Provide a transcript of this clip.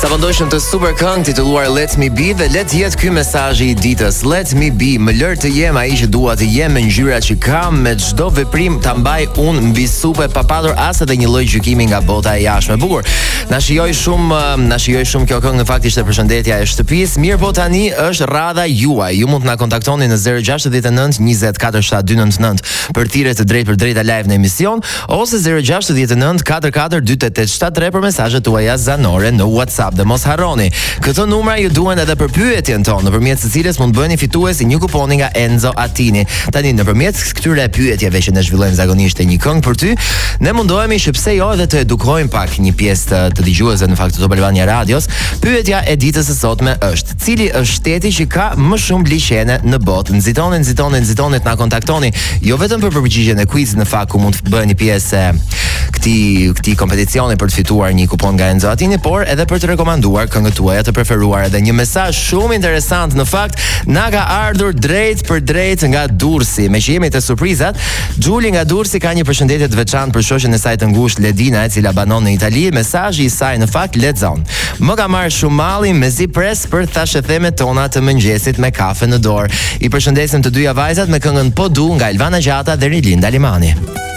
Sa vendoshëm të super këngë titulluar Let Me Be dhe let jetë ky mesazhi i ditës. Let me be, më lër të jem ai që dua të jem me ngjyrat që kam, me çdo veprim ta mbaj unë mbi supe pa patur as edhe një lloj gjykimi nga bota e jashtme. Bukur. Na shijoj shumë kjo këngë, në fakt ishte përshëndetja e shtëpisë. Mirë po tani është radha juaj. Ju mund të na kontaktoni në 069 20 47299 për thirrje të drejtë për drejta live në emision ose 069 44 28873 për mesazhet tuaja zanore në WhatsApp. Dhe mos harroni, këto numra ju duhen edhe për pyetjen tonë, nëpërmjet së cilës mund bëheni fitues i një kuponi nga Enzo Attini. Tani nëpërmjet këtyre pyetjeve që ne zhvillojmë zakonisht e një këngë për ty, ne mundohemi që pse jo edhe të edukojmë pak një pjesë të dëgjuesve në fakt të Top Albania Radios. Pyetja e ditës së sotme është: cili është shteti që ka më shumë liçene në botë? Nxitoni të na kontaktoni, jo vetëm për përgjigjen e quizit në fakt ku mund të bëheni pjesë këtij kompeticioni për të fituar një kupon nga Enzo Attini, por edhe për të rekomanduar këngët tuaja të preferuara. Dhe një mesazh shumë interesant në fakt na ka ardhur drejt për drejt nga Durrësi. Me që jemi te surprizat, Xhuli nga Durrësi ka një përshëndetje të veçantë për shoqen e saj të ngushtë Ledina, e cila banon në Itali. Mesazhi i saj në fakt lexon: "Më ka marrë shumë malli mezi pres për thashethemet tona të mëngjesit me kafe në dorë." I përshëndesim të dyja vajzat me këngën Po Du nga Elvana Gjata dhe Rilinda Limani.